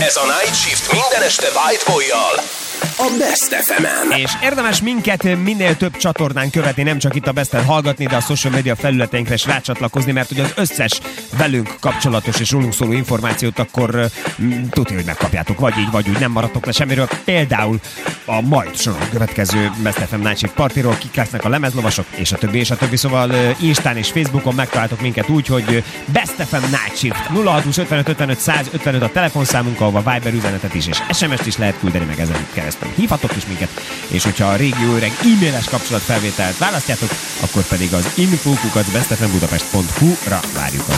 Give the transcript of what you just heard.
Ez a Night Shift minden este White Boy-jal a Best FM-en. És érdemes minket minél több csatornán követni, nem csak itt a Besten hallgatni, de a social media felületeinkre is rácsatlakozni, mert hogy az összes velünk kapcsolatos és rólunk szóló információt akkor tudja, hogy megkapjátok, vagy így, vagy úgy, nem maradtok le semmiről. Például a majd soron következő Best FM Night Shift partiról, kik lesznek a lemezlovasok, és a többi, és a többi. Szóval Instán és Facebookon megtaláltok minket úgy, hogy Best FM Night Shift 0620 55 55 155 a telefonszámunk, ahova Viber üzenetet is és SMS-t is lehet küldeni, meg ezen keresztül hívhatok is minket, és hogyha a régi öreg e-mailes kapcsolatfelvételt választjátok, akkor pedig az info@bestfmbudapest.hu-ra várjuk